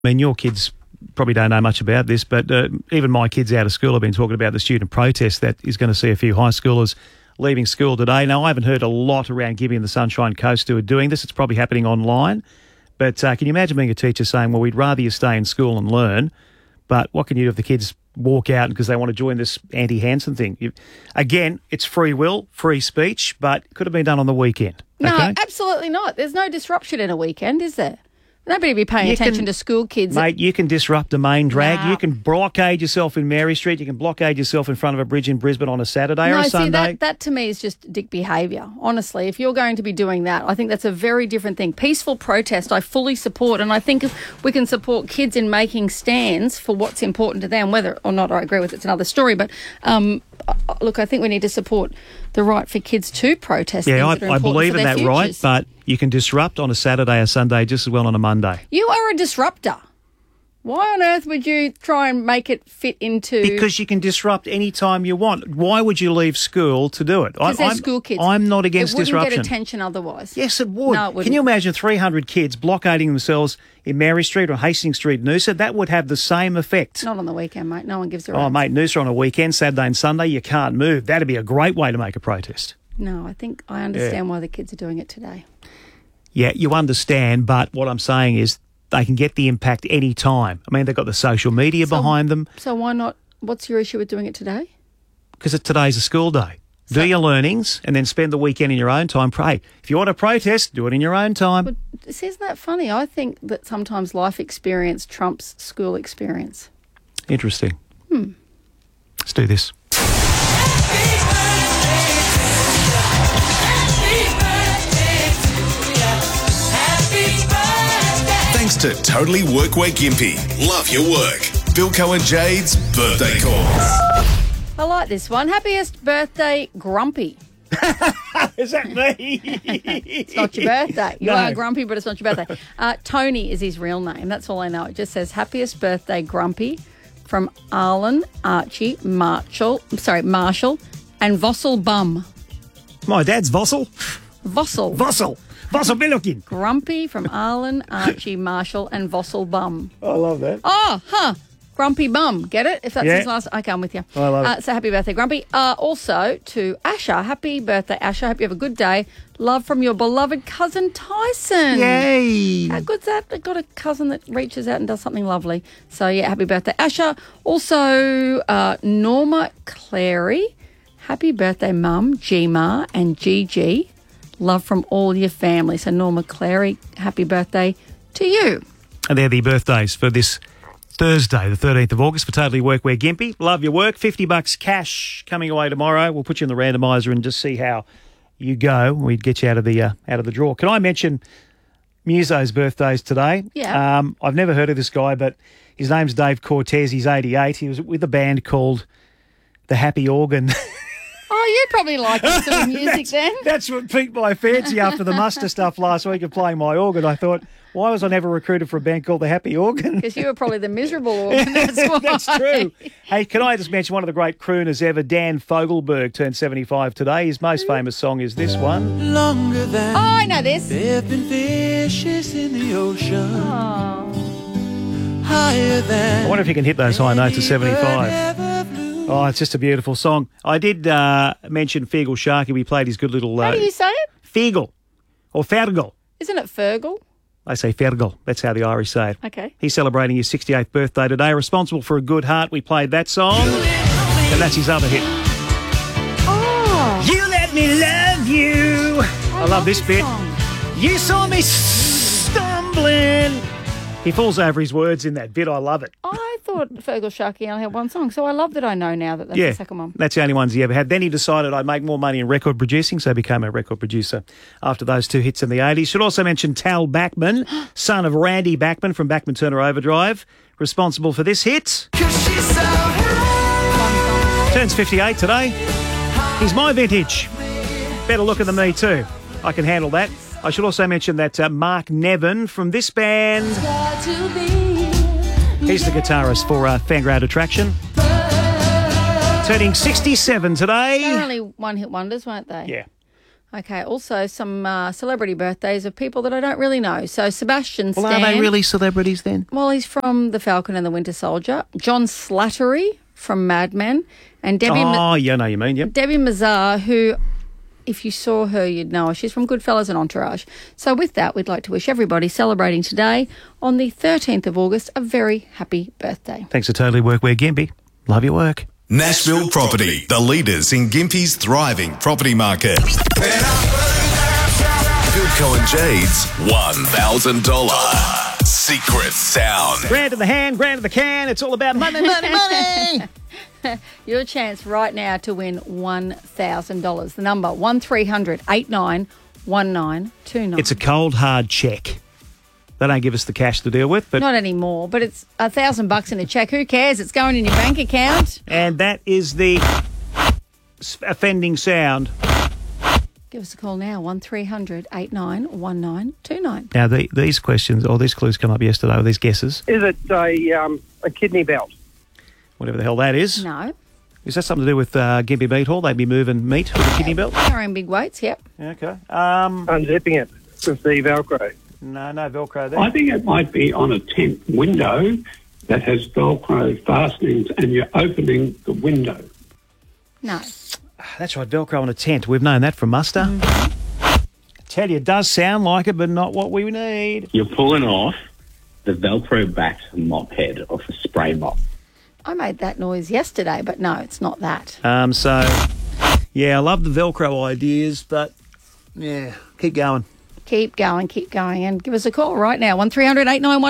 I mean, your kids probably don't know much about this, but even my kids out of school have been talking about the student protest that is going to see a few high schoolers leaving school today. Now, I haven't heard a lot around Gympie and the Sunshine Coast who are doing this. It's probably happening online. But can you imagine being a teacher saying, well, we'd rather you stay in school and learn, but what can you do if the kids walk out because they want to join this anti-Hanson thing? Again, it's free will, free speech, but it could have been done on the weekend. No, okay? Absolutely not. There's no disruption in a weekend, is there? Nobody be paying attention to school kids. Mate, you can disrupt a main drag. Nah. You can blockade yourself in Mary Street. You can blockade yourself in front of a bridge in Brisbane on a Saturday or a Sunday. That to me is just dick behaviour. Honestly, if you're going to be doing that, I think that's a very different thing. Peaceful protest, I fully support, and I think if we can support kids in making stands for what's important to them, whether or not I agree with it's another story. But look, I think we need to support the right for kids to protest. Yeah, things that are I important believe for in their that right, futures. but you can disrupt on a Saturday or Sunday just as well on a Monday. You are a disruptor. Why on earth would you try and make it fit into... Because you can disrupt any time you want. Why would you leave school to do it? Because they're school kids. I'm not against disruption. It wouldn't get attention otherwise. Yes, it would. No, it wouldn't. Can you imagine 300 kids blockading themselves in Mary Street or Hastings Street, Noosa? That would have the same effect. Not on the weekend, mate. No one gives a Oh, rap. mate, Noosa on a weekend, Saturday and Sunday, you can't move. That'd be a great way to make a protest. No, I think I understand why the kids are doing it today. Yeah, you understand, but what I'm saying is they can get the impact any time. I mean, they've got the social media behind them. So why not? What's your issue with doing it today? Because today's a school day. Do your learnings and then spend the weekend in your own time. Pray. If you want to protest, do it in your own time. But isn't that funny? I think that sometimes life experience trumps school experience. Interesting. Let's do this. Thanks to Totally Workwear Gympie. Love your work. Bilko and Jade's birthday calls. I like this one. Happiest birthday, Grumpy. Is that me? It's not your birthday. You are grumpy, but it's not your birthday. Tony is his real name. That's all I know. It just says, happiest birthday, Grumpy, from Arlen, Archie, Marshall, and Vossel Bum. My dad's Vossel. Vossel. Vossel be looking. Grumpy from Arlen, Archie, Marshall, and Vossel Bum. I love that. Oh, Grumpy Bum. Get it? If that's Yeah. his last... Okay, I'm with you. I love it. So happy birthday, Grumpy. Also to Asher. Happy birthday, Asher. Hope you have a good day. Love from your beloved cousin Tyson. Yay. How good's that? I've got a cousin that reaches out and does something lovely. So, yeah, happy birthday, Asher. Also, Norma Clary. Happy birthday, Mum, G-Ma, and Gigi. Love from all your family. So, Norma Clary, happy birthday to you. And they're the birthdays for this Thursday, the 13th of August, for Totally Workwear Gympie. Love your work. $50 cash coming away tomorrow. We'll put you in the randomizer and just see how you go. We'd get you out of the draw. Can I mention Muso's birthdays today? Yeah. I've never heard of this guy, but his name's Dave Cortez. He's 88. He was with a band called The Happy Organ. Oh, you probably like this sort of music then. That's what piqued my fancy after the muster stuff last week of playing my organ. I thought, why was I never recruited for a band called The Happy Organ? Because you were probably the miserable organ, that's why. That's true. Hey, can I just mention one of the great crooners ever, Dan Fogelberg, turned 75 today. His most famous song is this one. Longer than I know this. there've been fishes in the ocean. Oh. Higher than I wonder if you can hit those high notes at 75. ever flew. Oh, it's just a beautiful song. I did mention Feargal Sharkey. We played his good little... How do you say it? Feargal, or Fergal. Isn't it Fergal? They say Fergal. That's how the Irish say it. Okay. He's celebrating his 68th birthday today. Responsible for a Good Heart. We played that song. And that's his other hit. Oh. You let me love you. I love this bit. Song. You saw me stumbling. He falls over his words in that bit. I love it. I thought Fergal Sharkey only had one song, so I love that I know now that that's the second one. That's the only ones he ever had. Then he decided I'd make more money in record producing, so became a record producer after those two hits in the 80s. Should also mention Tal Bachman, son of Randy Bachman from Bachman Turner Overdrive, responsible for this hit. 'Cause she's so high. Turns 58 today. He's my vintage. Better looking than me too. I can handle that. I should also mention that Mark Nevin from this band, he's the guitarist for Fangrad Attraction. Turning 67 today. They're only one-hit wonders, weren't they? Yeah. Okay, also some celebrity birthdays of people that I don't really know. So Sebastian Stan. Well, are they really celebrities then? Well, he's from The Falcon and the Winter Soldier. John Slattery from Mad Men. And Debbie Yeah, I know you mean, yep. Debbie Mazar, who, if you saw her, you'd know her. She's from Goodfellas and Entourage. So with that, we'd like to wish everybody celebrating today on the 13th of August a very happy birthday. Thanks to Totally Workwear Gympie. Love your work. Nashville Property, the leaders in Gympie's thriving property market. Philco and Jade's $1,000 secret sound. Grand to the hand, grand to the can. It's all about money, money, money. Your chance right now to win $1,000. The number 1300 89 1929. It's a cold, hard check. They don't give us the cash to deal with, but Not anymore, but it's $1,000 in a check. Who cares? It's going in your bank account. and that is the offending sound. Give us a call now, 1300 89 1929. Now, these questions or these clues come up yesterday, or these guesses, Is it a kidney belt? whatever the hell that is. No. Is that something to do with Gympie Meat Hall? They'd be moving meat with a kidney belt? Carrying big weights, yep. Okay. Unzipping it with the Velcro. No Velcro there. I think it might be on a tent window that has Velcro fastenings and you're opening the window. No. That's right, Velcro on a tent. We've known that from Muster. I tell you, it does sound like it, but not what we need. You're pulling off the Velcro backed mop head off a spray mop. I made that noise yesterday, but no, it's not that. So, yeah, I love the Velcro ideas, but, yeah, keep going. Keep going, and give us a call right now, 1300 89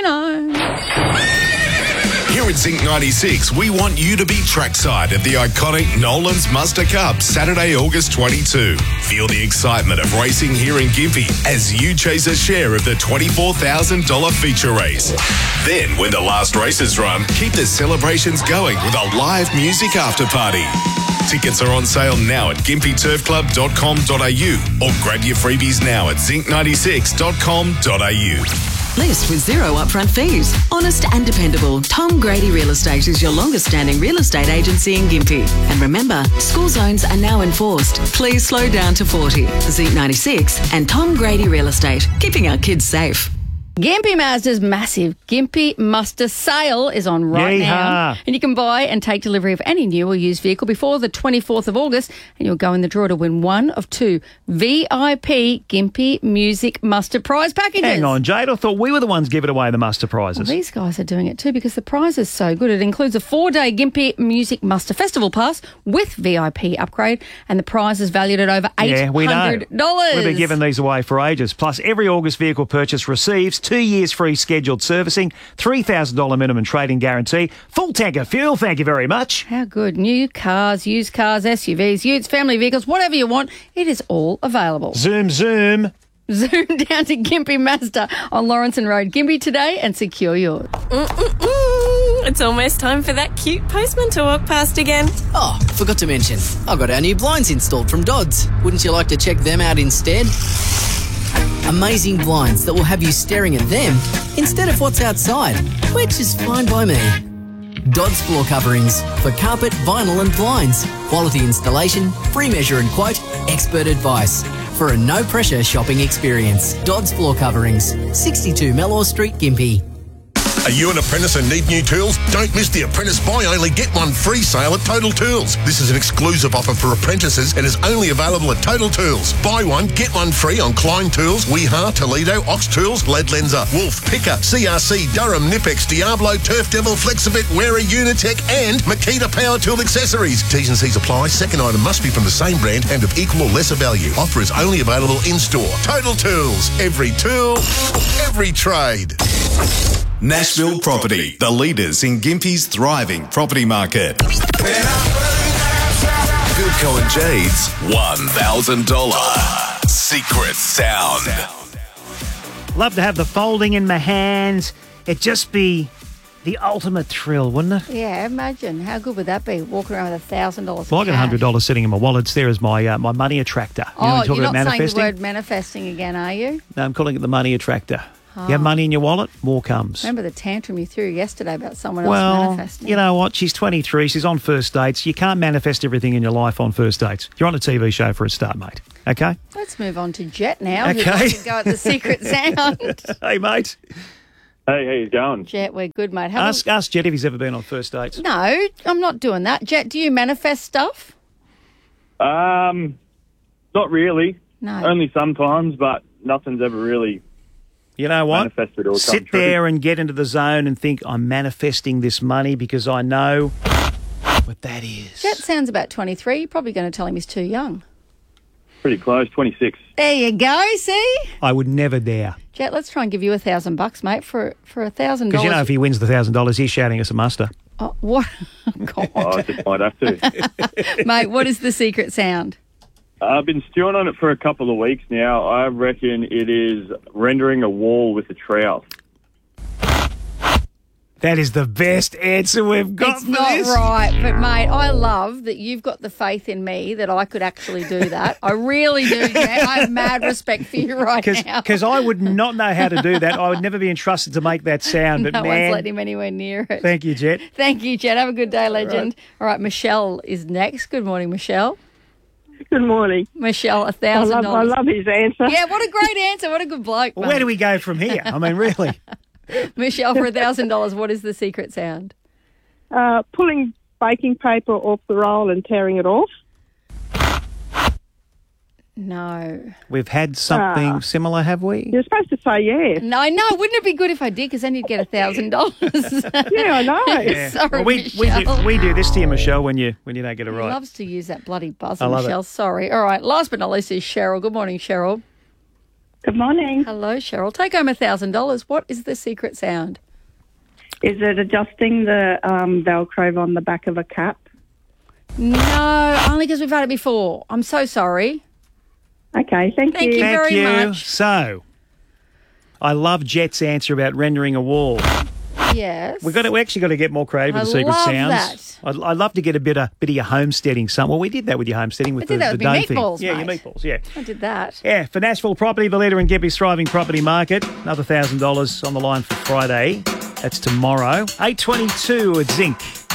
1929. Here at Zinc 96, we want you to be trackside at the iconic Nolan's Muster Cup, Saturday, August 22. Feel the excitement of racing here in Gympie as you chase a share of the $24,000 feature race. Then, when the last race is run, keep the celebrations going with a live music after party. Tickets are on sale now at gympieturfclub.com.au or grab your freebies now at zinc96.com.au. List with zero upfront fees. Honest and dependable. Tom Grady Real Estate is your longest standing real estate agency in Gympie. And remember, school zones are now enforced. Please slow down to 40. Zinc 96 and Tom Grady Real Estate, keeping our kids safe. Gympie Mazda's massive Gympie Muster sale is on right now. And you can buy and take delivery of any new or used vehicle before the 24th of August, and you'll go in the draw to win one of two VIP Gympie Music Muster prize packages. Hang on, Jade. I thought we were the ones giving away the Muster prizes. Well, these guys are doing it too because the prize is so good. It includes a 4-day Gympie Music Muster Festival Pass with VIP upgrade, and the prize is valued at over $800. Yeah, we know. We've been giving these away for ages. Plus, every August vehicle purchase receives 2 years free scheduled servicing, $3,000 minimum trading guarantee, full tank of fuel, thank you very much. How good. New cars, used cars, SUVs, utes, family vehicles, whatever you want, it is all available. Zoom. Zoom down to Gympie Mazda on Lawrenson Road, Gympie today, and secure yours. It's almost time for that cute postman to walk past again. Oh, forgot to mention, I've got our new blinds installed from Dodds. Wouldn't you like to check them out instead? Amazing blinds that will have you staring at them instead of what's outside, which is fine by me. Dodds Floor Coverings for carpet, vinyl and blinds. Quality installation, free measure and quote, expert advice for a no-pressure shopping experience. Dodds Floor Coverings, 62 Mellor Street, Gympie. Are you an apprentice and need new tools? Don't miss the Apprentice Buy Only Get One Free sale at Total Tools. This is an exclusive offer for apprentices and is only available at Total Tools. Buy one, get one free on Klein Tools, Weha, Toledo, Ox Tools, Leadlenser, Wolf, Picker, CRC, Durham, Nipex, Diablo, Turf Devil, Flexibit, Wera, Unitech and Makita Power Tool Accessories. T's and C's apply. Second item must be from the same brand and of equal or lesser value. Offer is only available in-store. Total Tools. Every tool, every trade. Nashville Property, the leaders in Gympie's thriving property market. Philco and Jade's $1,000 secret sound. Love to have the folding in my hands. It'd just be the ultimate thrill, wouldn't it? Yeah, imagine. How good would that be, walking around with $1,000 Well, I got $100 sitting in my wallet. It's there as my money attractor. You know, Oh, talking you're about not saying the manifesting? word manifesting again, are you? No, I'm calling it the money attractor. You have money in your wallet, more comes. Remember the tantrum you threw yesterday about someone else Well, manifesting? you know what? She's 23. She's on first dates. You can't manifest everything in your life on first dates. You're on a TV show for a start, mate. Okay? Let's move on to Jet now. Okay. Who'd like to go at the secret sound. Hey, mate. Hey, how you going? Jet, we're good, mate. Ask Jet if he's ever been on first dates. No, I'm not doing that. Jet, do you manifest stuff? Not really. No. Only sometimes, but nothing's ever really You know what? manifested or come Sit true. there and get into the zone and think, I'm manifesting this money because I know what that is. Jet sounds about 23. You're probably going to tell him he's too young. Pretty close, 26. There you go, see? I would never dare. Jet, let's try and give you $1,000, mate, for $1,000. Because you know if he wins the $1,000, he's shouting us a muster. Oh, what? God. I just might have to. Mate, what is the secret sound? I've been stewing on it for a couple of weeks now. I reckon it is rendering a wall with a trowel. That is the best answer we've got It's for not this. right, but mate, I love that you've got the faith in me that I could actually do that. I really do, Jet. I have mad respect for you right now. Because I would not know how to do that. I would never be entrusted to make that sound. But No man, one's letting him anywhere near it. thank you, Jet. Thank you, Jet. Have a good day, legend. All right, Michelle is next. Good morning, Michelle. Good morning. Michelle, $1,000. I love his answer. Yeah, what a great answer. What a good bloke. Well, where do we go from here? I mean, really. Michelle, for $1,000, what is the secret sound? Pulling baking paper off the roll and tearing it off. No. We've had something similar, have we? You're supposed to say yes. No, wouldn't it be good if I did? Because then you'd get $1,000. Yeah, I know. Yeah. Sorry, Well, Michelle. we do this to you, Michelle, when you don't get it He right. loves to use that bloody buzzer, I love it. Michelle. Sorry. All right. Last but not least is Cheryl. Good morning, Cheryl. Good morning. Hello, Cheryl. Take home $1,000. What is the secret sound? Is it adjusting the Velcro on the back of a cap? No, only because we've had it before. I'm so sorry. Okay, thank you. Thank you very much. So, I love Jet's answer about rendering a wall. Yes. We actually got to get more creative with the secret love sounds. I'd love to get a bit of your homesteading. Well, we did that with your homesteading with I did that the with my dome thing. meatballs, Yeah, your mate. meatballs. Yeah. I did that. Yeah, for Nashville Property, the leader in Gympie's thriving property market. Another $1,000 on the line for Friday. That's tomorrow. 8:22 at Zinc.